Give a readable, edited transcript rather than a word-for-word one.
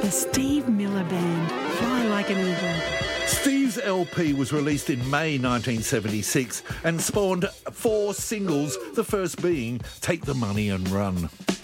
The Steve Miller Band, Fly Like an Eagle. Steve's LP was released in May 1976 and spawned 4 singles, the first being Take the Money and Run.